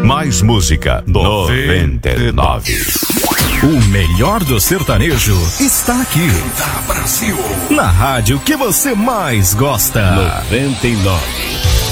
Mais música 99. O melhor do sertanejo está aqui. Brasil. Na rádio que você mais gosta. 99.